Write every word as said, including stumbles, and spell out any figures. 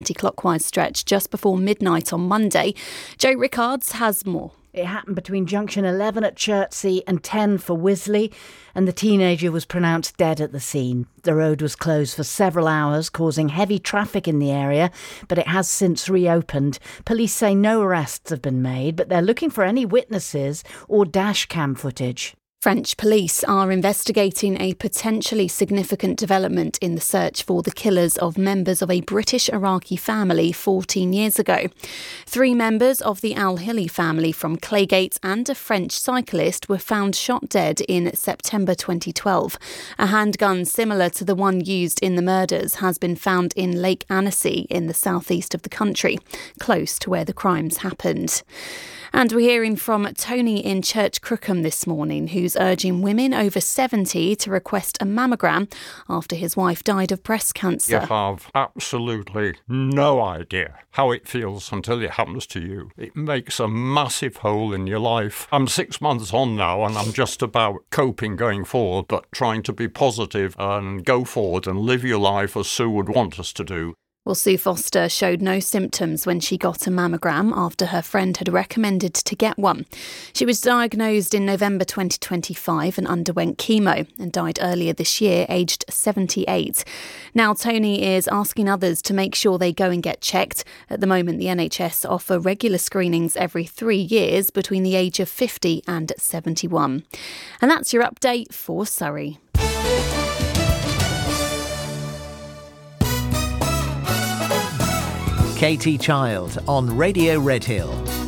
anti-clockwise stretch just before midnight on Monday. Joe Rickards has more. It happened between junction eleven at Chertsey and ten for Wisley, and the teenager was pronounced dead at the scene. The road was closed for several hours, causing heavy traffic in the area, but it has since reopened. Police say no arrests have been made, but they're looking for any witnesses or dash cam footage. French police are investigating a potentially significant development in the search for the killers of members of a British Iraqi family fourteen years ago. Three members of the Al-Hili family from Claygate and a French cyclist were found shot dead in September twenty twelve. A handgun similar to the one used in the murders has been found in Lake Annecy in the southeast of the country, close to where the crimes happened. And we're hearing from Tony in Church Crookham this morning, who's urging women over seventy to request a mammogram after his wife died of breast cancer. You have absolutely no idea how it feels until it happens to you. It makes a massive hole in your life. I'm six months on now and I'm just about coping going forward, but trying to be positive and go forward and live your life as Sue would want us to do. Well, Sue Foster showed no symptoms when she got a mammogram after her friend had recommended to get one. She was diagnosed in November twenty twenty-five and underwent chemo and died earlier this year, aged seventy-eight. Now, Tony is asking others to make sure they go and get checked. At the moment, the N H S offer regular screenings every three years between the age of fifty and seventy-one. And that's your update for Surrey. Katie Child on Radio Redhill.